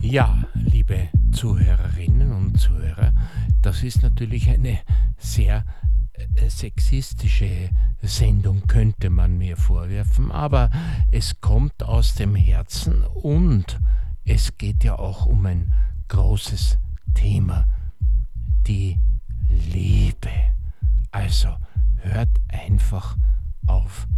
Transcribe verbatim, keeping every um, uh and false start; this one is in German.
Ja, liebe Zuhörerinnen und Zuhörer, das ist natürlich eine sehr äh, sexistische Sendung, könnte man mir vorwerfen, aber es kommt aus dem Herzen und es geht ja auch um ein großes Thema, die Liebe. Also hört einfach auf